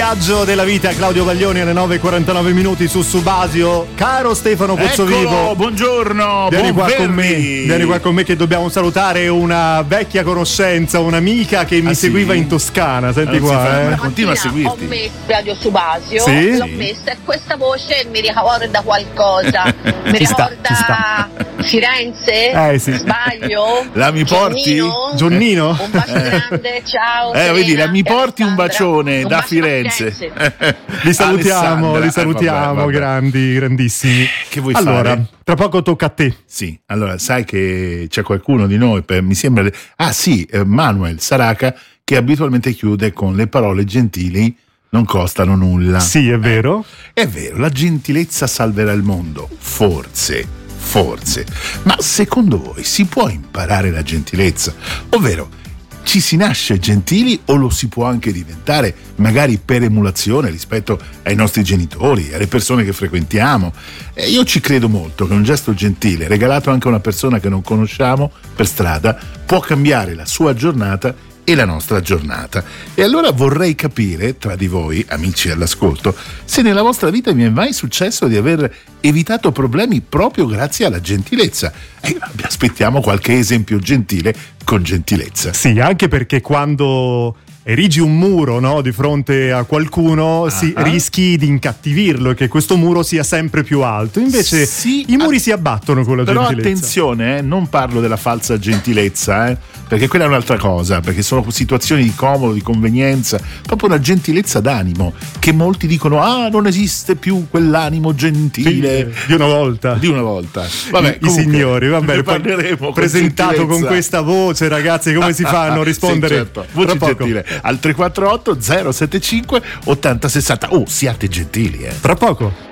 viaggio della vita. Claudio Baglioni alle 9:49 minuti su Subasio. Caro Stefano Pozzovivo, buongiorno, vieni buon qua con me che dobbiamo salutare una vecchia conoscenza, un'amica che mi seguiva in Toscana. Senti qua, continua a seguirti. Ho messo Radio Subasio, sì? L'ho messa e questa voce mi ricorda qualcosa. Mi ricorda Firenze? Sì. Sbaglio? La mi porti? Gionnino? Un bacio grande, ciao. Vedi, Serena, la mi porti un Alessandra. bacione Un da bacio Firenze. Li salutiamo, vabbè. grandissimi. Che vuoi allora, fare? tra poco tocca a te. Sì, allora sai che c'è qualcuno di noi, mi sembra, Manuel Saraca, che abitualmente chiude con le parole gentili non costano nulla. Sì, è vero. È vero, la gentilezza salverà il mondo, forse. Ma secondo voi si può imparare la gentilezza? Ovvero, ci si nasce gentili o lo si può anche diventare, magari per emulazione rispetto ai nostri genitori, alle persone che frequentiamo? Io ci credo molto che un gesto gentile, regalato anche a una persona che non conosciamo per strada, può cambiare la sua giornata e la nostra giornata. E allora vorrei capire, tra di voi, amici all'ascolto, se nella vostra vita vi è mai successo di aver evitato problemi proprio grazie alla gentilezza. Aspettiamo qualche esempio gentile con gentilezza. Sì, anche perché quando erigi un muro, no, di fronte a qualcuno, rischi di incattivirlo e che questo muro sia sempre più alto. Invece i muri si abbattono con la gentilezza. Però attenzione, non parlo della falsa gentilezza, perché quella è un'altra cosa, perché sono situazioni di comodo, di convenienza, proprio una gentilezza d'animo, che molti dicono, non esiste più quell'animo gentile. Di una volta. Vabbè, I signori, va bene, parleremo presentato con questa voce, ragazzi, come si fa a non rispondere? Sì, certo. Voce gentile al 348 075 8060. Siate gentili, Tra poco.